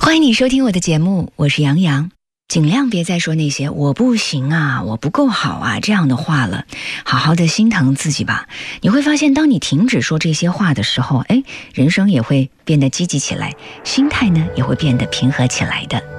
欢迎你收听我的节目，我是杨洋。尽量别再说那些我不行啊，我不够好啊这样的话了，好好的心疼自己吧。你会发现，当你停止说这些话的时候，人生也会变得积极起来，心态呢也会变得平和起来的。